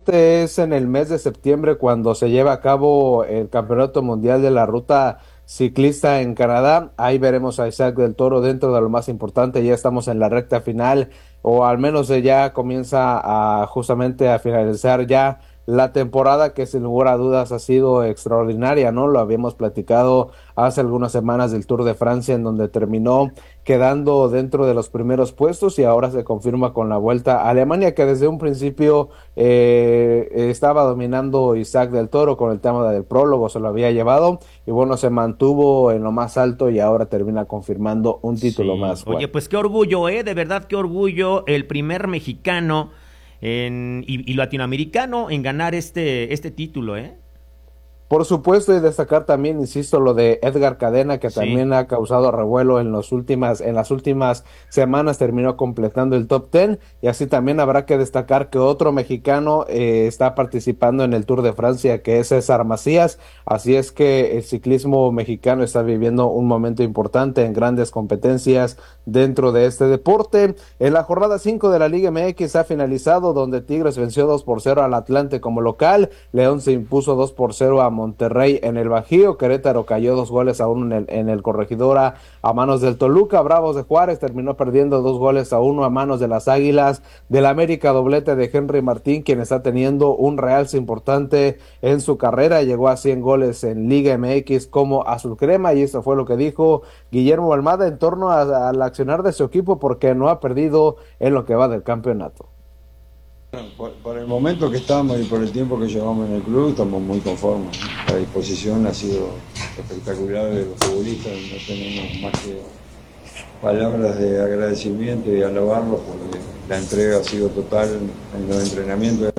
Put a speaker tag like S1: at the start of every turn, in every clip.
S1: deporte es en el mes de septiembre cuando se lleva a cabo el Campeonato Mundial de la Ruta Ciclista en Canadá. Ahí veremos a Isaac del Toro dentro de lo más importante. Ya estamos en la recta final, o al menos ya comienza a justamente a finalizar ya la temporada, que sin lugar a dudas ha sido extraordinaria, ¿no? Lo habíamos platicado hace algunas semanas del Tour de Francia, en donde terminó quedando dentro de los primeros puestos, y ahora se confirma con la Vuelta a Alemania, que desde un principio estaba dominando Isaac del Toro con el tema del prólogo, se lo había llevado y bueno, se mantuvo en lo más alto y ahora termina confirmando un título
S2: Sí,
S1: más,
S2: oye,
S1: Juan.
S2: pues qué orgullo, de verdad qué orgullo, el primer mexicano y latinoamericano en ganar este título, ¿eh?
S1: Por supuesto, y destacar también, insisto, lo de Edgar Cadena, que
S2: Sí,
S1: también ha causado revuelo en las últimas semanas, terminó completando el top 10, y así también habrá que destacar que otro mexicano está participando en el Tour de Francia, que es César Macías. Así es que el ciclismo mexicano está viviendo un momento importante en grandes competencias dentro de este deporte. En la jornada 5 de la Liga MX ha finalizado, donde Tigres venció 2-0 al Atlante como local, León se impuso 2-0 a Monterrey en el Bajío, Querétaro cayó 2-1 en el Corregidora a manos del Toluca, Bravos de Juárez terminó perdiendo 2-1 a manos de las Águilas del América, doblete de Henry Martín, quien está teniendo un realce importante en su carrera, llegó a 100 goles en Liga MX como azul crema, y eso fue lo que dijo Guillermo Almada en torno al accionar de su equipo, porque no ha perdido en lo que va del campeonato.
S3: Por el momento que estamos y por el tiempo que llevamos en el club, estamos muy conformes. La disposición ha sido espectacular de los futbolistas, no tenemos más que palabras de agradecimiento y alabarlos porque la entrega ha sido total en los entrenamientos.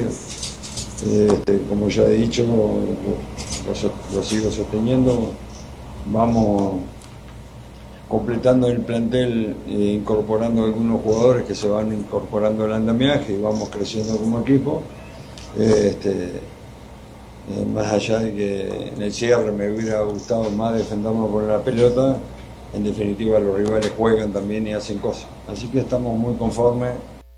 S3: Como ya he dicho, lo sigo sosteniendo, vamos completando el plantel, incorporando algunos jugadores que se van incorporando al andamiaje y vamos creciendo como equipo. Más allá de que en el cierre me hubiera gustado más defendernos por la pelota, en definitiva los rivales juegan también y hacen cosas. Así que estamos muy conformes.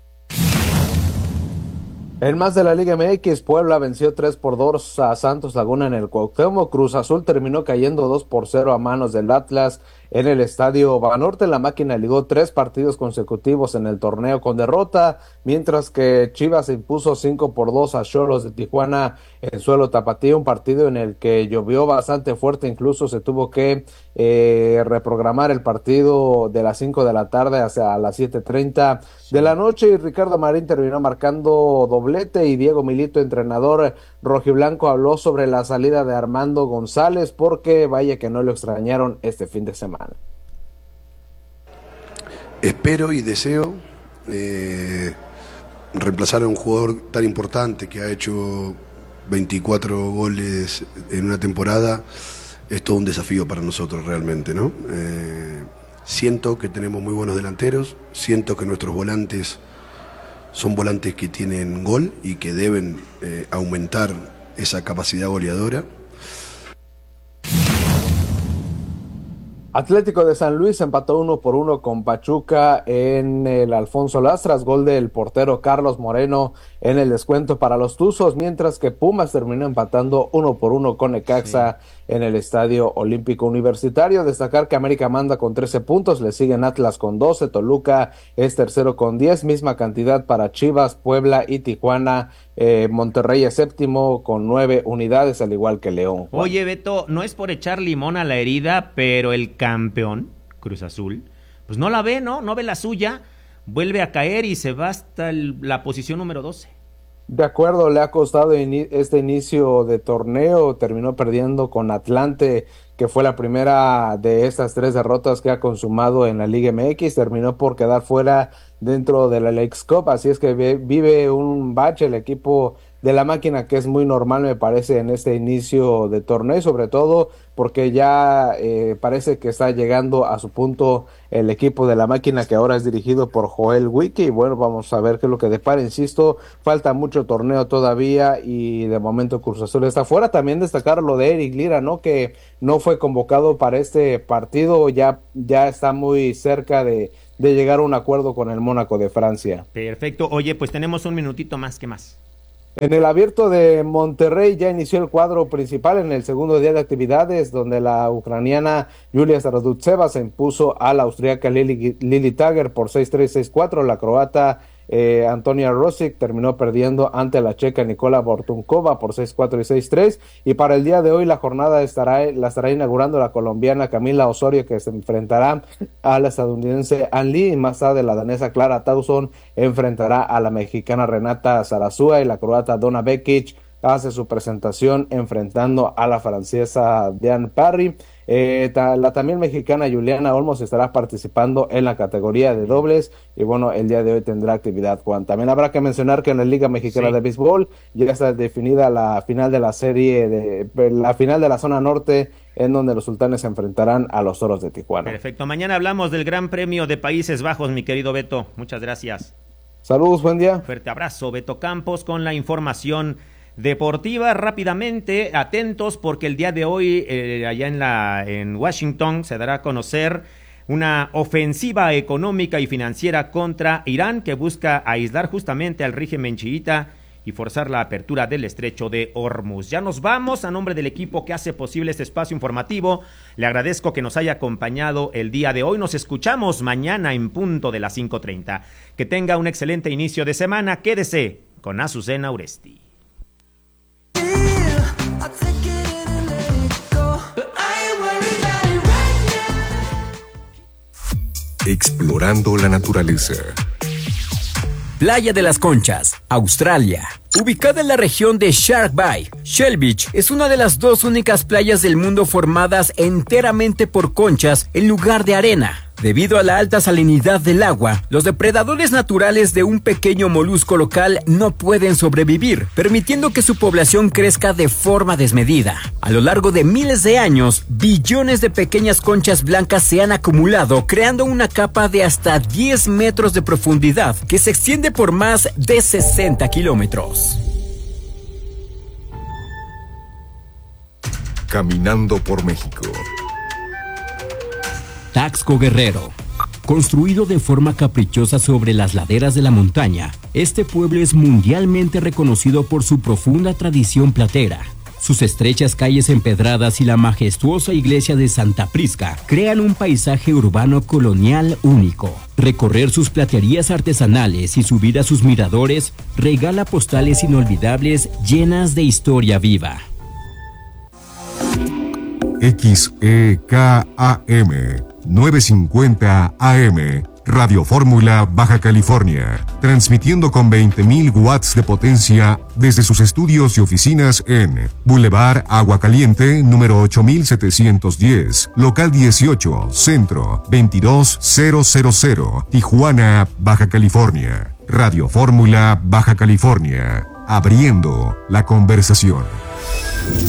S1: En más de la Liga MX, Puebla venció 3-2 a Santos Laguna en el Cuauhtémoc. Cruz Azul terminó cayendo 2-0 a manos del Atlas en el Estadio Banorte. La máquina ligó 3 partidos consecutivos en el torneo con derrota, mientras que Chivas se impuso 5-2 a Xolos de Tijuana en suelo tapatío, un partido en el que llovió bastante fuerte, incluso se tuvo que reprogramar el partido de las 5 de la tarde hacia las 7:30 de la
S2: sí.
S1: noche, y Ricardo Marín terminó marcando doblete, y Diego Milito, entrenador rojiblanco, habló sobre la salida de Armando González, porque vaya que no lo extrañaron este fin de semana.
S4: Espero y deseo reemplazar a un jugador tan importante que ha hecho 24 goles en una temporada. Es todo un desafío para nosotros realmente, ¿no? Siento que tenemos muy buenos delanteros, siento que nuestros volantes son volantes que tienen gol y que deben aumentar esa capacidad goleadora.
S1: Atlético de San Luis empató 1-1 con Pachuca en el Alfonso Lastras, gol del portero Carlos Moreno en el descuento para los Tuzos, mientras que Pumas terminó empatando 1-1 con
S2: Sí.
S1: Necaxa en el Estadio Olímpico Universitario. Destacar que América manda con 13 puntos, le siguen Atlas con 12, Toluca es tercero con 10, misma cantidad para Chivas, Puebla y Tijuana. Monterrey es séptimo con 9 unidades, al igual que León, Juan.
S2: Oye, Beto, no es por echar limón a la herida, pero el campeón, Cruz Azul, pues no la ve, ¿no? No ve la suya, vuelve a caer y se va hasta la posición número 12.
S1: De acuerdo, le ha costado este inicio de torneo, terminó perdiendo con Atlante, que fue la primera de estas 3 derrotas que ha consumado en la Liga MX, terminó por quedar fuera dentro de la Leagues Cup, así es que vive un bache el equipo de la máquina, que es muy normal, me parece, en este inicio de torneo, y sobre todo porque ya parece que está llegando a su punto el equipo de la máquina, que ahora es dirigido por Joel Wiki, y bueno, vamos a ver qué es lo que depara. Insisto, falta mucho torneo todavía, y de momento Cruz Azul está fuera. También destacar lo de Eric Lira, ¿no? Que no fue convocado para este partido, ya está muy cerca de llegar a un acuerdo con el Mónaco de Francia.
S2: Perfecto. Oye, pues tenemos un minutito más, ¿qué más?
S1: En el Abierto de Monterrey ya inició el cuadro principal en el segundo día de actividades, donde la ucraniana Yulia Stardutseva se impuso a la austríaca Lili Tager por 6-3, 6-4. La croata Antonia Rosic terminó perdiendo ante la checa Nikola Bortunkova por 6-4 y 6-3. Y para el día de hoy la jornada la estará inaugurando la colombiana Camila Osorio, que se enfrentará a la estadounidense Ann Lee, y más tarde la danesa Clara Tauson enfrentará a la mexicana Renata Zarazúa, y la croata Donna Vekic hace su presentación enfrentando a la francesa Diane Parry. La también mexicana Juliana Olmos estará participando en la categoría de dobles, y bueno, el día de hoy tendrá actividad, Juan. También habrá que mencionar que en la Liga Mexicana de Béisbol ya está definida la final de la serie, la final de la zona norte, en donde los sultanes se enfrentarán a los Toros de Tijuana.
S2: Perfecto, mañana hablamos del Gran Premio de Países Bajos, mi querido Beto, muchas gracias.
S1: Saludos, buen día.
S2: Fuerte abrazo, Beto Campos, con la información deportiva. Rápidamente, atentos, porque el día de hoy allá en Washington se dará a conocer una ofensiva económica y financiera contra Irán, que busca aislar justamente al régimen chiita y forzar la apertura del estrecho de Hormuz. Ya nos vamos. A nombre del equipo que hace posible este espacio informativo, le agradezco que nos haya acompañado el día de hoy. Nos escuchamos mañana en punto de las 5:30. Que tenga un excelente inicio de semana. Quédese con Azucena Uresti.
S5: Explorando la naturaleza.
S6: Playa de las Conchas, Australia. Ubicada en la región de Shark Bay, Shell Beach es una de las 2 únicas playas del mundo formadas enteramente por conchas en lugar de arena. Debido a la alta salinidad del agua, los depredadores naturales de un pequeño molusco local no pueden sobrevivir, permitiendo que su población crezca de forma desmedida. A lo largo de miles de años, billones de pequeñas conchas blancas se han acumulado, creando una capa de hasta 10 metros de profundidad que se extiende por más de 60 kilómetros.
S5: Caminando por México.
S6: Taxco Guerrero. Construido de forma caprichosa sobre las laderas de la montaña, este pueblo es mundialmente reconocido por su profunda tradición platera. Sus estrechas calles empedradas y la majestuosa iglesia de Santa Prisca crean un paisaje urbano colonial único. Recorrer sus platerías artesanales y subir a sus miradores regala postales inolvidables llenas de historia viva.
S5: XEKAM 950 AM, Radio Fórmula, Baja California, transmitiendo con 20.000 watts de potencia desde sus estudios y oficinas en Boulevard Agua Caliente, número 8710, local 18, Centro 22000, Tijuana, Baja California. Radio Fórmula, Baja California, abriendo la conversación.